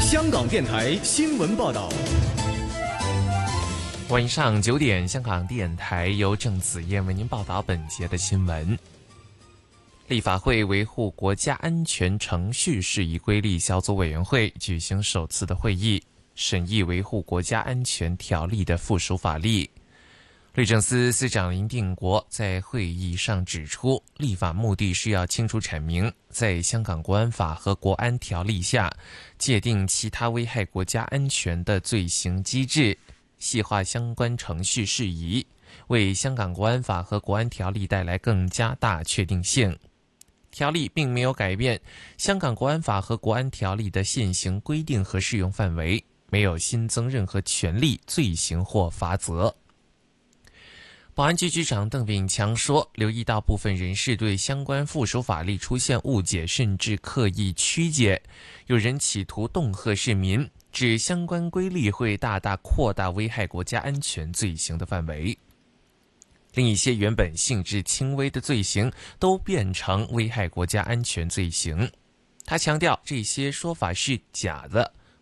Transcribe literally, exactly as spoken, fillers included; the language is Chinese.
香港电台新闻报道。 晚上九点，香港电台由郑子燕为您报道本节的新闻。立法会维护国家安全程序事宜规例小组委员会举行首次的会议，审议维护国家安全条例的附属法例。律政司司长林定国在会议上指出，立法目的是要清楚阐明在香港国安法和国安条例下界定其他危害国家安全的罪行机制，细化相关程序事宜，为香港国安法和国安条例带来更加大确定性。条例并没有改变香港国安法和国安条例的现行规定和适用范围，没有新增任何权利、罪行或罚则。保安局局长邓炳强说，留意到部分人士对相关附属法例出现误解，甚至刻意曲解，有人企图恫吓市民，指相关规例会大大扩大危害国家安全罪行的范围，令一些原本性质轻微的罪行都变成危害国家安全罪行。他强调，这些说法是假的，